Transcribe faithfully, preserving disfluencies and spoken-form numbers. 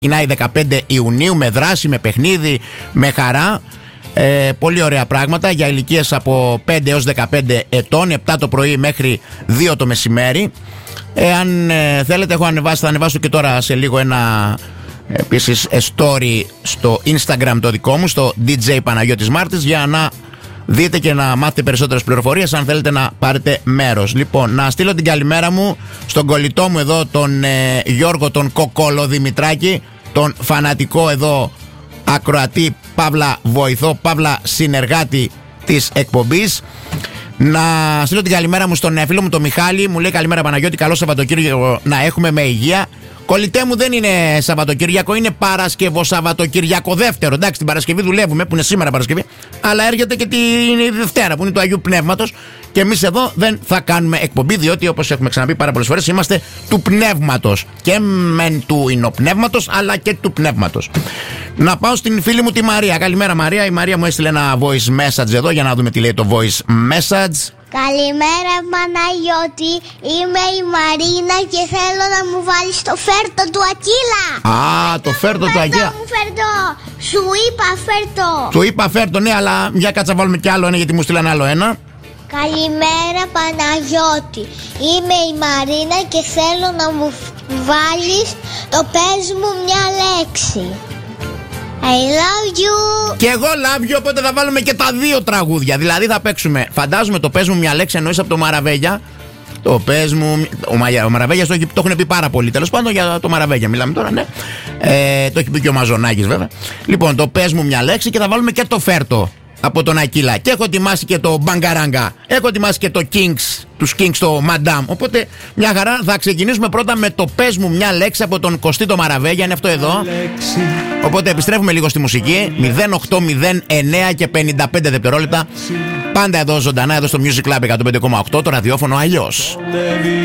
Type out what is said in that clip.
Ξεκινάει δεκαπέντε Ιουνίου με δράση, με παιχνίδι, με χαρά. Ε, πολύ ωραία πράγματα για ηλικίες από πέντε έως δεκαπέντε ετών, επτά το πρωί μέχρι δύο το μεσημέρι. Εάν ε, θέλετε, έχω ανεβάσει, θα ανεβάσω και τώρα σε λίγο ένα επίσης story στο Instagram το δικό μου, στο ντι τζέι Παναγιώτης Μάρτης, για να δείτε και να μάθετε περισσότερες πληροφορίες αν θέλετε να πάρετε μέρος. Λοιπόν, να στείλω την καλημέρα μου στον κολλητό μου εδώ, τον ε, Γιώργο τον Κοκόλο Δημητράκη, τον φανατικό εδώ ακροατή, παύλα βοηθό, παύλα συνεργάτη της εκπομπής. Να στείλω την καλημέρα μου στον φίλο μου τον Μιχάλη, μου λέει καλημέρα Παναγιώτη, καλό Σαββατοκύριακο να έχουμε με υγεία. Κολλητέ μου, δεν είναι Σαββατοκύριακο, είναι Παρασκευό Σαββατοκύριακο δεύτερο. Εντάξει, την Παρασκευή δουλεύουμε, που είναι σήμερα Παρασκευή, αλλά έρχεται και την Δευτέρα που είναι του Αγίου Πνεύματος. Και εμείς εδώ δεν θα κάνουμε εκπομπή, διότι όπως έχουμε ξαναπεί πάρα πολλές φορές, είμαστε του πνεύματος. Και μεν του εινοπνεύματος, αλλά και του πνεύματος. Να πάω στην φίλη μου τη Μαρία. Καλημέρα Μαρία. Η Μαρία μου έστειλε ένα voice message εδώ, για να δούμε τι λέει το voice message. Καλημέρα Παναγιώτη, είμαι η Μαρίνα και θέλω να μου βάλεις το φέρτο του Ακύλα. Α, το φέρτο του Ακύλα. Μου φέρτο, σου είπα φέρτο. Του είπα φέρτο, ναι, αλλά για κάτσα βάλουμε κι άλλο ένα, γιατί μου στείλαν άλλο ένα. Καλημέρα Παναγιώτη, είμαι η Μαρίνα και θέλω να μου βάλεις το πες μου μια λέξη. I love you. Και εγώ love you, οπότε θα βάλουμε και τα δύο τραγούδια. Δηλαδή θα παίξουμε, φαντάζομαι, το πες μου μια λέξη, εννοείς από το Μαραβέγια. Το πες μου. Ο, Μα... ο Μαραβέγιας το, το έχουν πει πάρα πολύ. Τέλος πάντων, για το Μαραβέγια μιλάμε τώρα, ναι. Ε, το έχει πει και ο Μαζονάκης, βέβαια. Λοιπόν, το πες μου μια λέξη και θα βάλουμε και το φέρτο από τον Ακύλα. Και έχω ετοιμάσει και το Μπαγκαράγκα. Έχω ετοιμάσει και το Kings, τους Kings, το Madame. Οπότε μια χαρά. Θα ξεκινήσουμε πρώτα με το πες μου μια λέξη από τον Κωστή το Μαραβέγια. Είναι αυτό εδώ. Οπότε επιστρέφουμε λίγο στη μουσική. μηδέν οκτώ μηδέν εννέα και πενήντα πέντε δευτερόλεπτα. Πάντα εδώ ζωντανά, εδώ στο Music Club εκατόν πέντε κόμμα οκτώ, το ραδιόφωνο αλλιώς.